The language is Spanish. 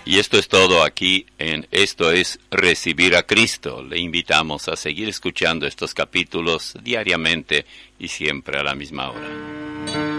Y esto es todo aquí en Esto es Recibir a Cristo. Le invitamos a seguir escuchando estos capítulos diariamente y siempre a la misma hora.